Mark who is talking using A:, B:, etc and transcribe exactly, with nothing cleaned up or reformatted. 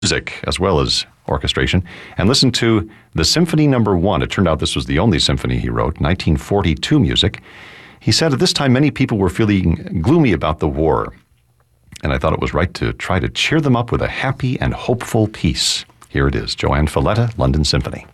A: music as well as orchestration, and listen to the Symphony Number One. It turned out this was the only symphony he wrote, nineteen forty-two music. He said at this time many people were feeling gloomy about the war, and I thought it was right to try to cheer them up with a happy and hopeful piece. Here it is, Joanne Falletta, London Symphony.